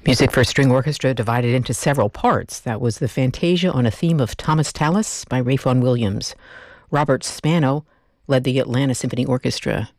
Music for String Orchestra divided into several parts. That was the Fantasia on a Theme of Thomas Tallis by Ralph Vaughan Williams. Robert Spano led the Atlanta Symphony Orchestra.